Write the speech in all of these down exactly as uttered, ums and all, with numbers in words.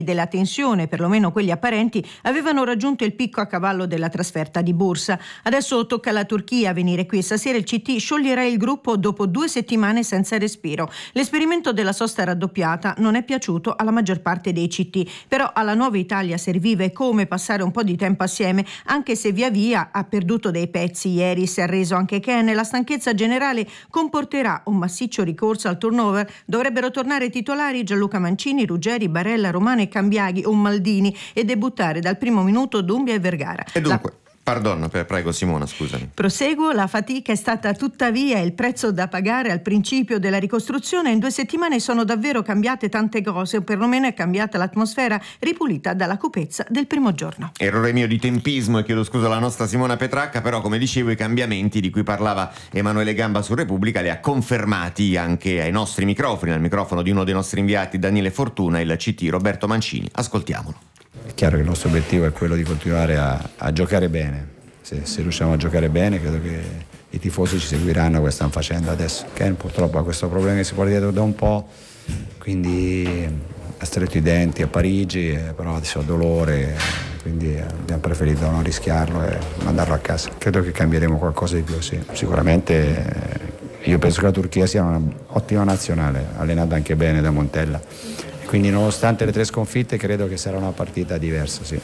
della tensione, perlomeno quelli apparenti, avevano raggiunto il picco a cavallo della trasferta di Bursa. Adesso tocca alla Turchia venire qui. Stasera il C T scioglierà il gruppo dopo due settimane senza respiro. L'esperimento della sosta raddoppiata non è piaciuto alla maggior parte dei C T, però alla nuova Italia serviva e come passare un po' di tempo assieme, anche se via via ha perduto dei pezzi. Ieri si è arreso anche Ken. La stanchezza generale comporterà un massiccio ricorso al turnover. Dovrebbero tornare titolari Gianluca Mancini, Ruggeri, Barella, Romano e Cambiaghi o Maldini e debuttare dal primo minuto Dumbia e Vergara. E dunque, la... pardon, prego Simona, scusami. Proseguo, la fatica è stata tuttavia il prezzo da pagare al principio della ricostruzione. In due settimane sono davvero cambiate tante cose, o perlomeno è cambiata l'atmosfera, ripulita dalla cupezza del primo giorno. Errore mio di tempismo e chiedo scusa alla nostra Simona Petracca, però come dicevo i cambiamenti di cui parlava Emanuele Gamba su Repubblica li ha confermati anche ai nostri microfoni, al microfono di uno dei nostri inviati Daniele Fortuna, il C T Roberto Mancini. Ascoltiamolo. È chiaro che il nostro obiettivo è quello di continuare a, a giocare bene. Se, se riusciamo a giocare bene, credo che i tifosi ci seguiranno come stanno facendo adesso. Ken purtroppo ha questo problema che si porta dietro da un po', quindi ha stretto i denti a Parigi, però adesso ha dolore, quindi abbiamo preferito non rischiarlo e mandarlo a casa. Credo che cambieremo qualcosa di più, sì. Sicuramente io penso che la Turchia sia un'ottima nazionale, allenata anche bene da Montella. Quindi nonostante le tre sconfitte credo che sarà una partita diversa, sì.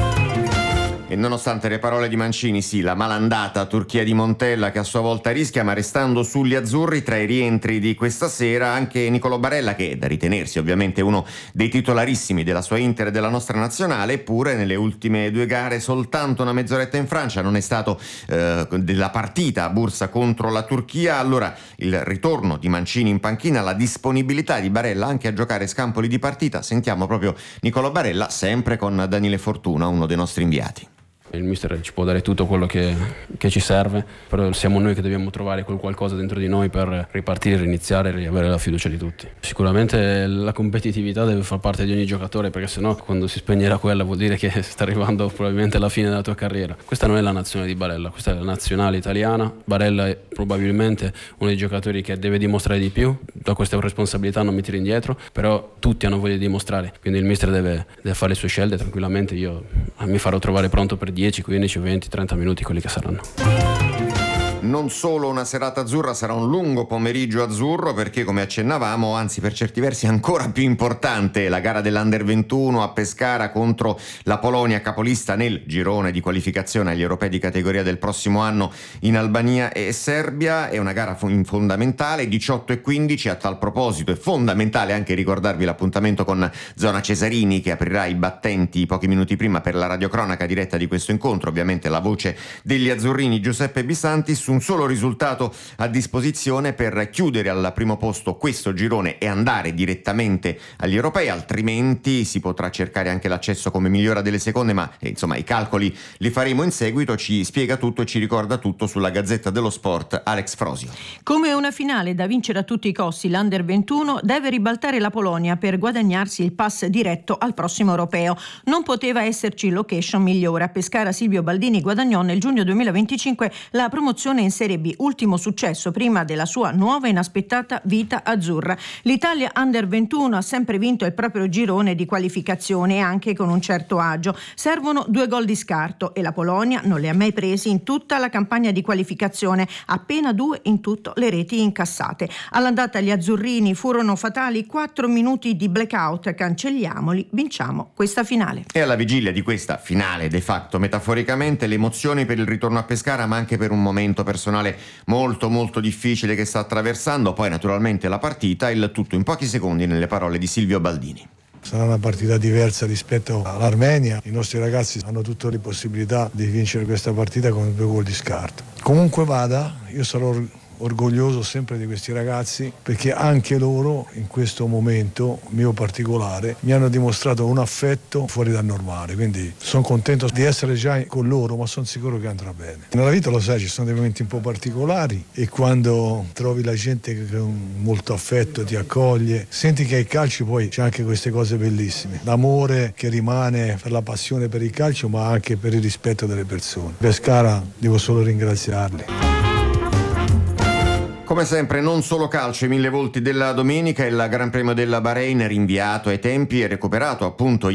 E nonostante le parole di Mancini, sì, la malandata Turchia di Montella che a sua volta rischia, ma restando sugli azzurri. Tra i rientri di questa sera anche Nicolò Barella, che è da ritenersi ovviamente uno dei titolarissimi della sua Inter e della nostra nazionale, eppure nelle ultime due gare soltanto una mezz'oretta in Francia, non è stato eh, della partita a Bursa contro la Turchia. Allora il ritorno di Mancini in panchina, la disponibilità di Barella anche a giocare scampoli di partita. Sentiamo proprio Nicolò Barella, sempre con Daniele Fortuna, uno dei nostri inviati. Il mister ci può dare tutto quello che, che ci serve, però siamo noi che dobbiamo trovare quel qualcosa dentro di noi per ripartire, riniziare e riavere la fiducia di tutti. Sicuramente la competitività deve far parte di ogni giocatore, perché sennò quando si spegnerà quella vuol dire che sta arrivando probabilmente alla fine della tua carriera. Questa non è la nazione di Barella, questa è la nazionale italiana. Barella è probabilmente uno dei giocatori che deve dimostrare di più, da questa responsabilità non mi tiro indietro, però tutti hanno voglia di dimostrare, quindi il mister deve, deve fare le sue scelte tranquillamente. Io mi farò trovare pronto per dieci, quindici, venti, trenta minuti, quelli che saranno. Non solo una serata azzurra, sarà un lungo pomeriggio azzurro, perché come accennavamo, anzi per certi versi ancora più importante, la gara dell'Under ventuno a Pescara contro la Polonia, capolista nel girone di qualificazione agli europei di categoria del prossimo anno in Albania e Serbia. È una gara fondamentale, diciotto e quindici. A tal proposito è fondamentale anche ricordarvi l'appuntamento con Zona Cesarini, che aprirà i battenti pochi minuti prima per la radiocronaca diretta di questo incontro. Ovviamente la voce degli azzurrini Giuseppe Bisanti, su un solo risultato a disposizione per chiudere al primo posto questo girone e andare direttamente agli europei, altrimenti si potrà cercare anche l'accesso come migliora delle seconde, ma eh, insomma i calcoli li faremo in seguito. Ci spiega tutto e ci ricorda tutto sulla Gazzetta dello Sport Alex Frosio. Come una finale da vincere a tutti i costi, l'Under ventuno deve ribaltare la Polonia per guadagnarsi il pass diretto al prossimo europeo. Non poteva esserci location migliore. A Pescara Silvio Baldini guadagnò nel giugno duemilaventicinque la promozione in Serie B, ultimo successo prima della sua nuova e inaspettata vita azzurra. L'Italia Under ventuno ha sempre vinto il proprio girone di qualificazione, anche con un certo agio. Servono due gol di scarto e la Polonia non li ha mai presi in tutta la campagna di qualificazione, appena due in tutto le reti incassate. All'andata gli azzurrini furono fatali quattro minuti di blackout, cancelliamoli, vinciamo questa finale. E alla vigilia di questa finale, de facto metaforicamente, le emozioni per il ritorno a Pescara, ma anche per un momento personale molto molto difficile che sta attraversando. Poi naturalmente la partita, il tutto in pochi secondi nelle parole di Silvio Baldini. Sarà una partita diversa rispetto all'Armenia. I nostri ragazzi hanno tutte le possibilità di vincere questa partita con due gol di scarto. Comunque vada, io sarò orgoglioso sempre di questi ragazzi, perché anche loro in questo momento mio particolare mi hanno dimostrato un affetto fuori dal normale, quindi sono contento di essere già con loro, ma sono sicuro che andrà bene. Nella vita, lo sai, ci sono dei momenti un po' particolari e quando trovi la gente che con molto affetto ti accoglie, senti che ai calci poi c'è anche queste cose bellissime, l'amore che rimane per la passione per il calcio, ma anche per il rispetto delle persone. Pescara, devo solo ringraziarli. Come sempre non solo calcio, i mille volti della domenica, il Gran Premio della Bahrain rinviato ai tempi e recuperato appunto